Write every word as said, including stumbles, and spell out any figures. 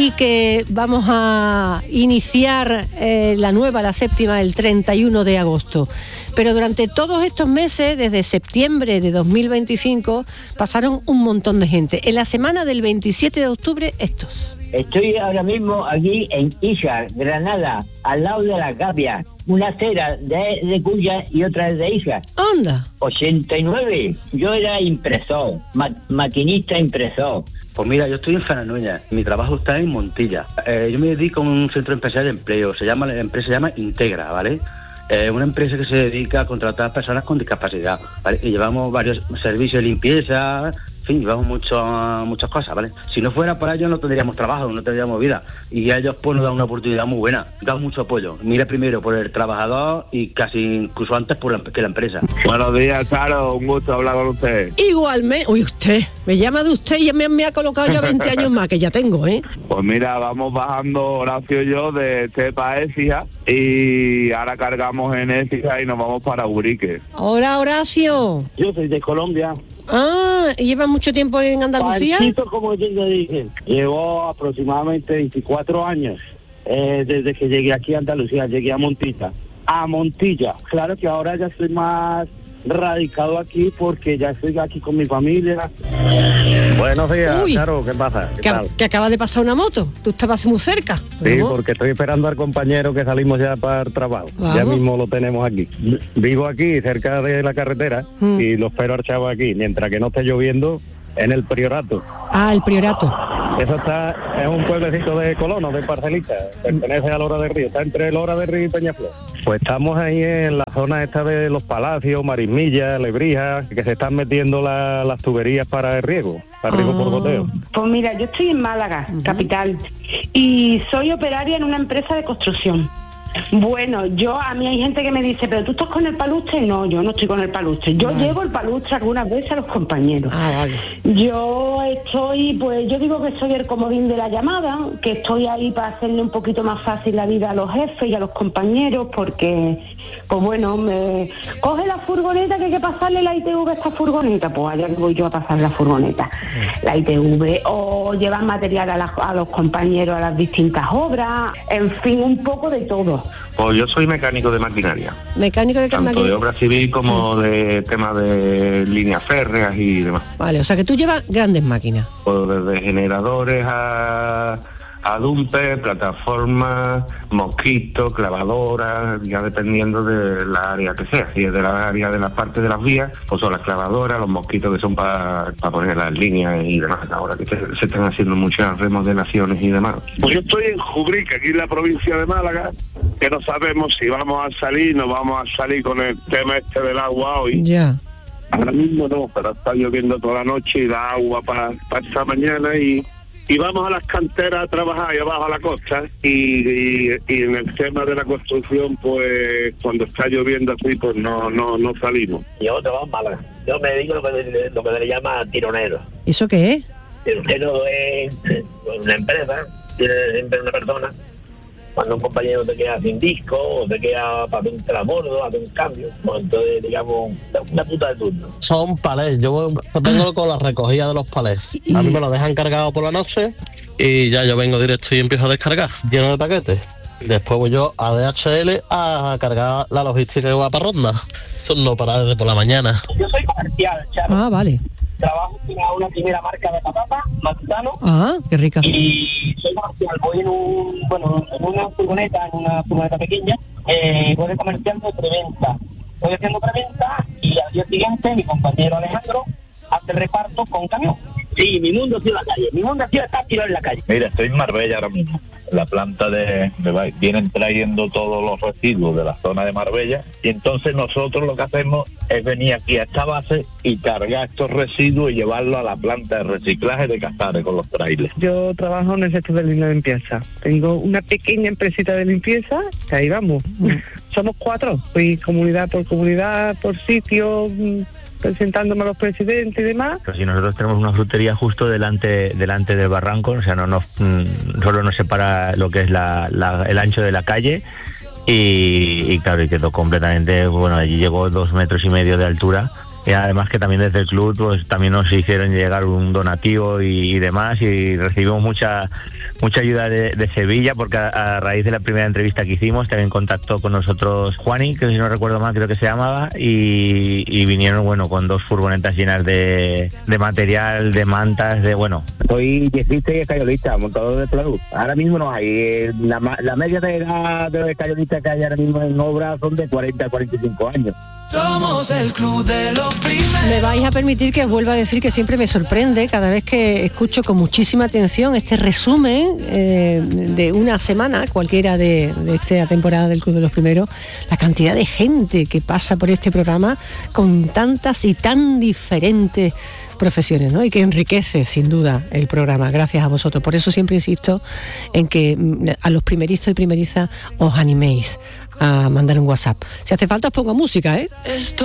y que vamos a iniciar eh, la nueva, la séptima, el treinta y uno de agosto. Pero durante todos estos meses, desde septiembre de dos mil veinticinco, pasaron un montón de gente. En la semana del veintisiete de octubre, estos. Estoy ahora mismo aquí en Ija, Granada, al lado de la Capia. Una acera de, de Cuya y otra de Ija. ¡Anda! ochenta y nueve. Yo era impresor, ma- maquinista impresor. Pues mira, yo estoy en Fananuña, mi trabajo está en Montilla. Eh, yo me dedico a un centro empresarial de empleo, se llama, la empresa se llama Integra, ¿vale? Es eh, una empresa que se dedica a contratar personas con discapacidad, ¿vale? Y llevamos varios servicios de limpieza, en fin, llevamos mucho, muchas cosas, ¿vale? Si no fuera por ellos no tendríamos trabajo, no tendríamos vida. Y a ellos pues nos dan una oportunidad muy buena, dan mucho apoyo. Mira primero por el trabajador y casi incluso antes por la, que la empresa. Buenos días, Charo, un gusto hablar con usted. Igualmente, uy, usted, me llama de usted y me, me ha colocado ya veinte años más, que ya tengo, ¿eh? Pues mira, vamos bajando Horacio y yo de Tepa a Écija y ahora cargamos en Écija y nos vamos para Urique. Hola, Horacio. Yo soy de Colombia. Ah, ¿llevas mucho tiempo en Andalucía? Panchito, como yo te dije. Llevo aproximadamente veinticuatro años eh, desde que llegué aquí a Andalucía. Llegué a Montilla. A Montilla. Claro que ahora ya estoy más radicado aquí porque ya estoy aquí con mi familia. Buenos días, Uy. Charo, ¿qué pasa? ¿Qué Que, tal? que acaba de pasar una moto. Tú estabas muy cerca. Sí, ¿no? porque estoy esperando al compañero que salimos ya para el trabajo. Vamos. Ya mismo lo tenemos aquí. Vivo aquí, cerca de la carretera, Mm. y lo espero al chavo aquí, mientras que no esté lloviendo, en el Priorato. Ah, el Priorato. Eso está, es un pueblecito de colonos, de Parcelita, pertenece a Lora del Río, está entre Lora del Río y Peñaflor. Pues estamos ahí en la zona esta de los Palacios, Marismilla, Lebrija, que se están metiendo la- las tuberías para el riego, para el riego Ah. por goteo. Pues mira, yo estoy en Málaga, capital, y soy operaria en una empresa de construcción. Bueno, yo, a mí hay gente que me dice, pero tú estás con el palustre. No, yo no estoy con el palustre. Yo Vale. llevo el palustre algunas veces a los compañeros. Ah, vale. Yo estoy, pues yo digo que soy el comodín de la llamada, que estoy ahí para hacerle un poquito más fácil la vida a los jefes y a los compañeros, porque, pues bueno, me coge la furgoneta que hay que pasarle la I T V a esta furgoneta, pues allá voy yo a pasar la furgoneta, la I T V, o llevar material a, la- a los compañeros a las distintas obras, en fin, un poco de todo. Pues yo soy mecánico de maquinaria, Mecánico de tanto de máquina. obra civil como de temas de líneas férreas y demás. Vale, o sea que tú llevas grandes máquinas. Pues desde generadores a, a dumper, plataformas, mosquitos, clavadoras, ya dependiendo de la área que sea. Si es de la área de la parte de las vías, pues son las clavadoras, los mosquitos que son para poner las líneas y demás. Ahora que se, se están haciendo muchas remodelaciones y demás. Pues yo estoy en Jubrique, aquí en la provincia de Málaga, que no sabemos si vamos a salir, no vamos a salir con el tema este del agua hoy. Ya. Ahora mismo no, pero está lloviendo toda la noche y da agua para esta mañana y, y vamos a las canteras a trabajar y abajo a la costa y, y, y en el tema de la construcción, pues cuando está lloviendo así, pues no no no salimos. Yo trabajo en Málaga. Yo me dedico a lo que, lo que se le llama tironero. ¿Eso qué es? Tironero es una empresa, tiene siempre una persona. Cuando un compañero te queda sin disco o te queda para un transbordo, hacer un cambio, pues entonces, digamos, una puta de turno. Son palés, yo vengo con la recogida de los palés. A mí me lo dejan cargado por la noche y ya yo vengo directo y empiezo a descargar, lleno de paquetes. Después voy yo a D H L a cargar la logística que va para Ronda. Eso no para desde por la mañana. Yo soy comercial, Charo. Ah, vale. Trabajo para una primera marca de patatas, Manzano. Ah, qué rica. Y soy comercial, voy en un, bueno, en una furgoneta, en una furgoneta pequeña, eh, voy de comercial de preventa. Voy haciendo preventa y al día siguiente mi compañero Alejandro hace el reparto con camión. Sí, mi mundo ha sido la calle, mi mundo ha sido estar tirado en la calle. Mira, estoy en Marbella ahora mismo. La planta de, de vienen trayendo todos los residuos de la zona de Marbella y entonces nosotros lo que hacemos es venir aquí a esta base y cargar estos residuos y llevarlos a la planta de reciclaje de Casares con los trailers. Yo trabajo en el sector de línea de limpieza. Tengo una pequeña empresita de limpieza, que ahí vamos. Somos cuatro, fui comunidad por comunidad, por sitio, presentándome a los presidentes y demás. Pero si nosotros tenemos una frutería justo delante delante del barranco, o sea, no nos mm, solo nos separa lo que es la, la, el ancho de la calle y, y claro, y quedó completamente, bueno, allí llegó dos metros y medio de altura. Y además que también desde el club pues también nos hicieron llegar un donativo y, y demás y recibimos mucha mucha ayuda de, de Sevilla, porque a, a raíz de la primera entrevista que hicimos también contactó con nosotros Juani, que si no recuerdo mal creo que se llamaba, y, y vinieron, bueno, con dos furgonetas llenas de, de material, de mantas, de, bueno. Soy yesista y escayolista, montador de pladur. Ahora mismo no hay, la, la media de edad de los escayolistas que hay ahora mismo en obra son de cuarenta a cuarenta y cinco años. Somos el club de los primeros. Me vais a permitir que os vuelva a decir que siempre me sorprende cada vez que escucho con muchísima atención este resumen eh, de una semana cualquiera de, de esta temporada del Club de los Primeros, la cantidad de gente que pasa por este programa con tantas y tan diferentes profesiones, ¿no? Y que enriquece sin duda el programa, gracias a vosotros. Por eso siempre insisto en que a los primeristas y primerizas os animéis a mandar un WhatsApp. Si hace falta os pongo música, ¿eh? Esto